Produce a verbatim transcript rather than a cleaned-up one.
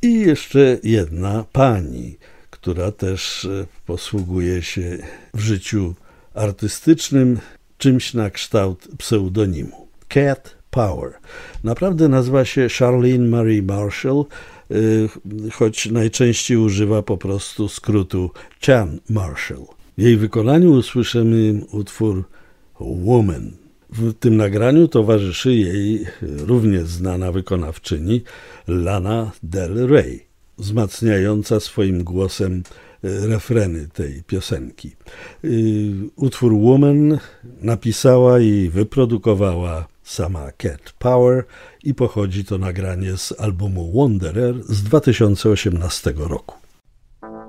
I jeszcze jedna pani, która też posługuje się w życiu artystycznym czymś na kształt pseudonimu. Cat Power. Naprawdę nazywa się Charlene Marie Marshall, choć najczęściej używa po prostu skrótu Chan Marshall. W jej wykonaniu usłyszymy utwór Woman. W tym nagraniu towarzyszy jej równie znana wykonawczyni Lana Del Rey, wzmacniająca swoim głosem refreny tej piosenki. Utwór Woman napisała i wyprodukowała sama Cat Power i pochodzi to nagranie z albumu Wanderer z dwa tysiące osiemnastego roku.